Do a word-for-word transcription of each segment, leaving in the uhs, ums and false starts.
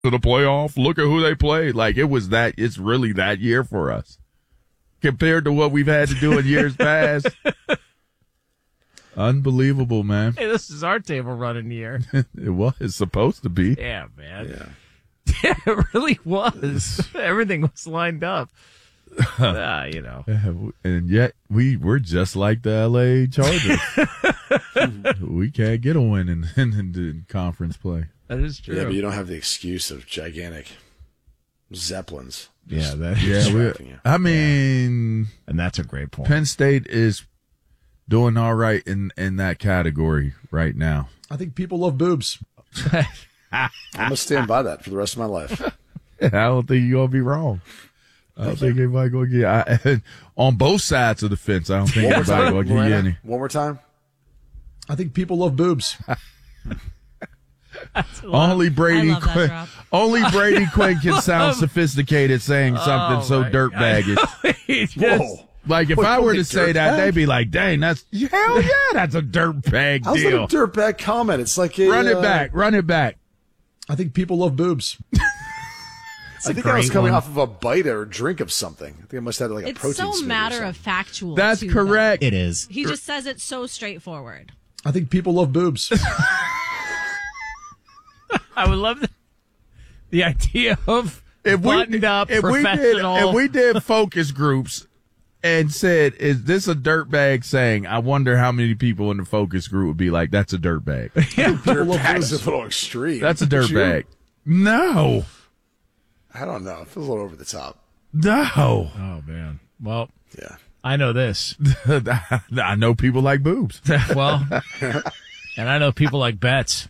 to the playoff. Look at who they played. Like, it was that, it's really that year for us compared to what we've had to do in years past. Unbelievable, man. Hey, this is our table running year. It was it's supposed to be. Yeah, man. Yeah. Yeah, it really was. Everything was lined up. uh, you know. And yet, we, we're just like the L A Chargers. We can't get a win in, in, in conference play. That is true. Yeah, but you don't have the excuse of gigantic Zeppelins. Yeah, that Yeah, distracting we, you. I mean, and that's a great point. Penn State is doing all right in, in that category right now. I think people love boobs. I'm going to stand by that for the rest of my life. I don't think you're going to be wrong. I don't think anybody going to get I, on both sides of the fence. I don't think One more anybody time, going to give you Lorena. any. One more time. I think people love boobs. Only Brady I love that Quinn, drop. only Brady Quinn can sound sophisticated saying something Oh, so my dirtbaggish. He just- Whoa. Like if What, I call were me to say that, dirtbag? they'd be like, "Dang, that's hell yeah, that's a dirtbag How's deal." that a dirtbag comment? It's like a, Run it uh, back, run it back. I think people love boobs. I think I was great coming one. off of a bite or a drink of something. I think I must have had like a It's protein so smoothie or matter something. of factual. That's too, correct. It is. though. He just says it so straightforward. I think people love boobs. I would love the, the idea of If we buttoned up if we did professional. if we did focus groups and said, "Is this a dirtbag saying?" I wonder how many people in the focus group would be like, "That's a dirtbag. Dirtbag is a little extreme. That's a Would you? dirtbag." No, I don't know. It feels a little over the top. no. oh man. Well, Yeah. I know this. I know people like boobs. Well, and I know people like bets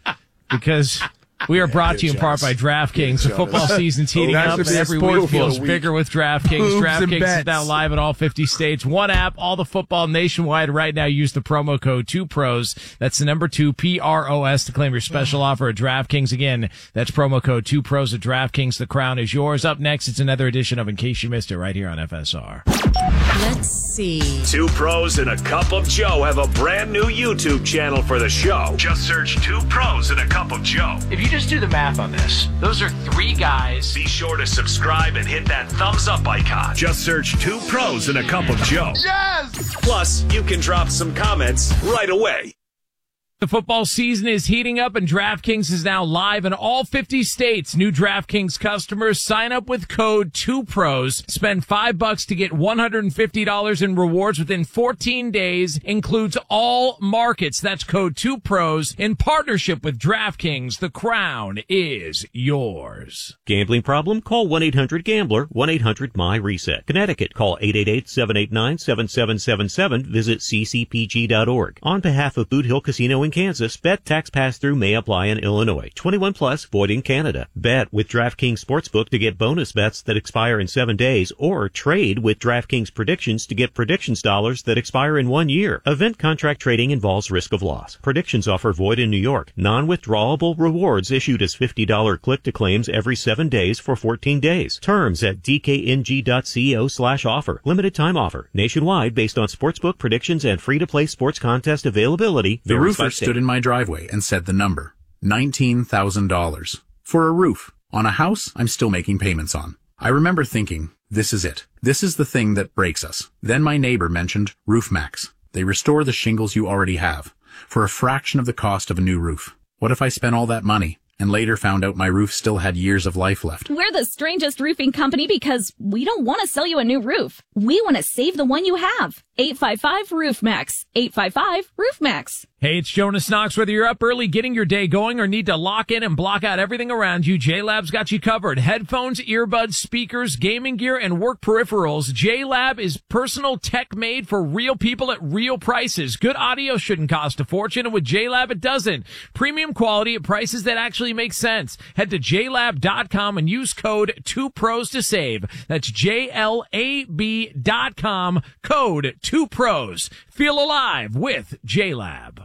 because we are brought to you in part by DraftKings. The football season's heating That up, should and be a every sports week feels book. bigger with DraftKings. Boobs and DraftKings is bets. now live in all fifty states. One app, all the football nationwide right now. Use the promo code two pros. That's the number two, P R O S, to claim your special offer at DraftKings. Again, that's promo code two pros at DraftKings. The crown is yours. Up next, it's another edition of In Case You Missed It right here on F S R. Let's see. Two Pros and a Cup of Joe have a brand new YouTube channel for the show. Just search Two Pros and a Cup of Joe. If you just do the math on this, those are three guys. Be sure to subscribe and hit that thumbs up icon. Just search Two Pros and a Cup of Joe. Yes. Plus, you can drop some comments right away. The football season is heating up, and DraftKings is now live in all fifty states. New DraftKings customers sign up with code two pros. Spend five bucks to get one hundred fifty dollars in rewards within fourteen days. Includes all markets. That's code two pros in partnership with DraftKings. The crown is yours. Gambling problem? Call one eight hundred gambler, one eight hundred my reset. Connecticut, call eight eight eight, seven eight nine, seven seven seven seven. Visit c c p g dot org. On behalf of Boot Hill Casino in Kansas, bet tax pass-through may apply in Illinois. twenty-one plus, void in Canada. Bet with DraftKings Sportsbook to get bonus bets that expire in seven days, or trade with DraftKings Predictions to get predictions dollars that expire in one year. Event contract trading involves risk of loss. Predictions offer void in New York. Non-withdrawable rewards issued as fifty dollars click-to-claims every seven days for fourteen days. Terms at d k n g dot co slash offer. Limited time offer. Nationwide based on sportsbook predictions and free-to-play sports contest availability. The Varies by roofer state. stood in my driveway and said the number. nineteen thousand dollars. For a roof. On a house I'm still making payments on. I remember thinking, this is it. This is the thing that breaks us. Then my neighbor mentioned RoofMax. They restore the shingles you already have for a fraction of the cost of a new roof. What if I spent all that money and later found out my roof still had years of life left? We're the strangest roofing company because we don't want to sell you a new roof. We want to save the one you have. eight five five roof max. eight five five roof max. Hey, it's Jonas Knox. Whether you're up early getting your day going or need to lock in and block out everything around you, J-Lab's got you covered. Headphones, earbuds, speakers, gaming gear, and work peripherals. J-Lab is personal tech made for real people at real prices. Good audio shouldn't cost a fortune, and with J-Lab, it doesn't. Premium quality at prices that actually make sense. Head to j lab dot com and use code two pros to save. That's J L A B dot com, code two pros. Feel alive with J-Lab.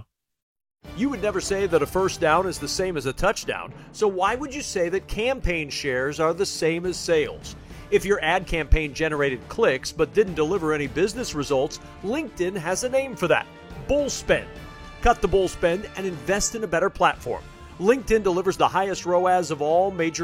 You would never say that a first down is the same as a touchdown, so why would you say that campaign shares are the same as sales? If your ad campaign generated clicks but didn't deliver any business results, LinkedIn has a name for that: bull spend. Cut the bull spend and invest in a better platform. LinkedIn delivers the highest R O A S of all major